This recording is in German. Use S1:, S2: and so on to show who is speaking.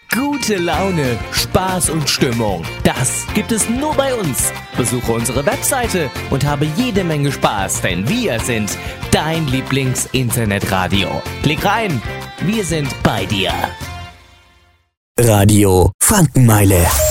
S1: Gute Laune, Spaß und Stimmung. Das gibt es nur bei uns. Besuche unsere Webseite und habe jede Menge Spaß, denn wir sind dein Lieblings-Internetradio. Klick rein, wir sind bei dir.
S2: Radio Frankenmeile.